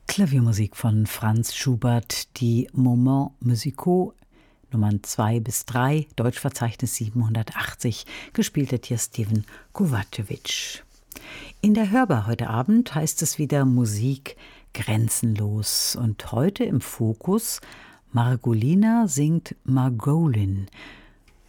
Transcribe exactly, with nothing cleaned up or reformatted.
Klaviermusik von Franz Schubert, die Moments musicaux Nummern zwei bis drei, Deutschverzeichnis siebenhundertachtzig, gespielt hat hier Steven Kovacevic. In der Hörbar heute Abend heißt es wieder Musik grenzenlos und heute im Fokus Margolina singt Margolin,